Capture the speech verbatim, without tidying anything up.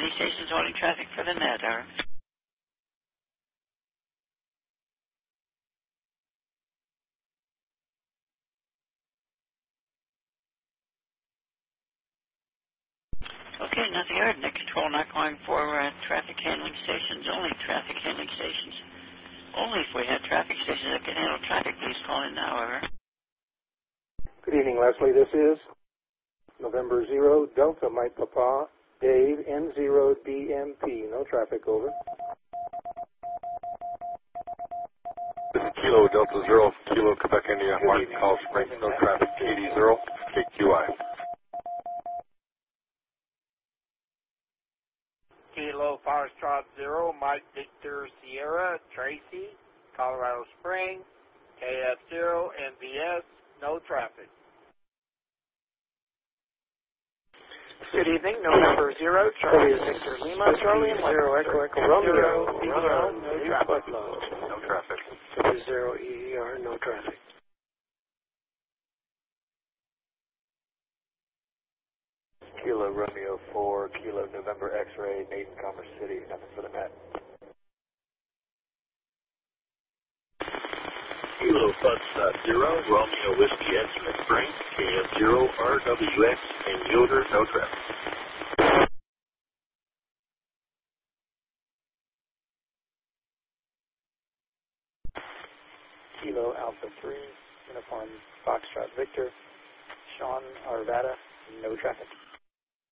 handling stations only traffic for the net, or? Okay, nothing heard. Net control not calling for uh, traffic handling stations, only traffic handling stations. Only if we had traffic stations that can handle traffic, please call in now, over. Good evening, Leslie. This is November zero, Delta Mike Papa, Dave, N zero D M P. No traffic, over. This is Kilo Delta Zero, Kilo Quebec India, Martin Call Springs, no traffic, K D zero, K Q I. Kilo Foxtrot Zero, Mike Victor Sierra, Tracy, Colorado Springs, K F zero, N V S, no traffic. Good evening, November zero, Charlie Victor Lima, Charlie and zero, Echo Echo Romeo, Romeo, no traffic. No traffic. zero E E R, no traffic. Kilo Romeo four, Kilo November X-ray, Dayton, Commerce City, nothing for the net. Kilo Foxtrot Zero, Romeo Whiskey X-ray Springs, K F zero, R W X, and Yoder, no traffic. Kilo Alpha three, Uniform Foxtrot Victor, Sean Arvada, no traffic.